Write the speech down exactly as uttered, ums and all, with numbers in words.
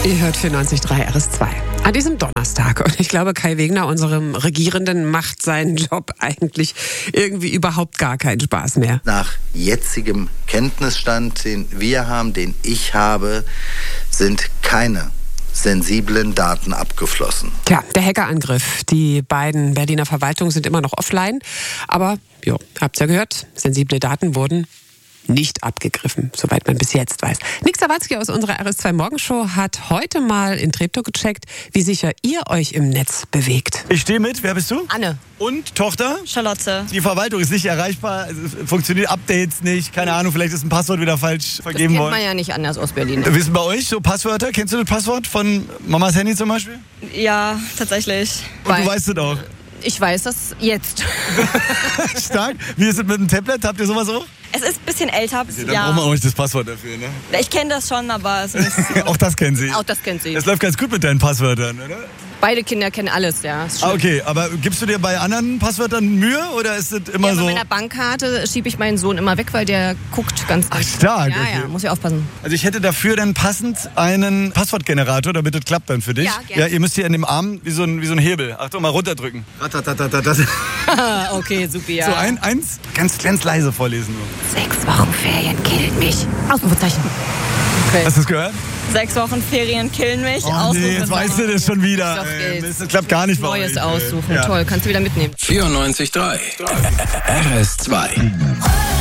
Ihr hört vierundneunzig Komma drei R S zwei. An diesem Donnerstag. Und ich glaube, Kai Wegner, unserem Regierenden, macht seinen Job eigentlich irgendwie überhaupt gar keinen Spaß mehr. Nach jetzigem Kenntnisstand, den wir haben, den ich habe, sind keine sensiblen Daten abgeflossen. Tja, der Hackerangriff. Die beiden Berliner Verwaltungen sind immer noch offline. Aber, jo, habt's ja gehört, sensible Daten wurden nicht abgegriffen, soweit man bis jetzt weiß. Nick Sawatzki aus unserer R S zwei Morgenshow hat heute mal in Treptow gecheckt, wie sicher ihr euch im Netz bewegt. Ich stehe mit. Wer bist du? Anne. Und Tochter? Charlotte. Die Verwaltung ist nicht erreichbar, es funktioniert Updates nicht, keine Ahnung, vielleicht ist ein Passwort wieder falsch vergeben Das worden. kennt man ja nicht anders aus Berlin. Wissen bei euch so Passwörter? Kennst du das Passwort von Mamas Handy zum Beispiel? Ja, tatsächlich. Und Weil- du weißt es auch. Ich weiß das jetzt. Stark. Wie ist es mit dem Tablet? Habt ihr sowas auch? Es ist ein bisschen älter. Dann braucht man Ja, auch nicht das Passwort dafür, ne? ich kenne das schon, aber es ist Auch das kennen sie. Auch das kennt sie. Das läuft ganz gut mit deinen Passwörtern, oder? Beide Kinder kennen alles, ja. Ist Ah, schlimm. okay. Aber gibst du dir bei anderen Passwörtern Mühe oder ist es immer Ja, bei so? meiner Bankkarte schiebe ich meinen Sohn immer weg, weil der guckt ganz Ach, stark. Ja, okay. ja, muss ich aufpassen. Also ich hätte dafür dann passend einen Passwortgenerator, damit das klappt dann für dich. Ja, gerne. Ja, ihr müsst hier in dem Arm wie so ein, wie so ein Hebel. Achtung, mal runterdrücken. Ratatatatat. Ah, okay, super, ja. So ein, eins, ganz, ganz leise vorlesen. Nur. Sechs Wochen Ferien killt mich. Ausrufezeichen. Okay. Hast du es gehört? sechs Wochen Ferien killen mich. Oh nee, jetzt weißt du das schon wieder. Auf Ey, geht's. das klappt gar nicht bei Neues euch, ey. aussuchen. Ja. Toll, kannst du wieder mitnehmen. vierundneunzig Komma drei R S zwei.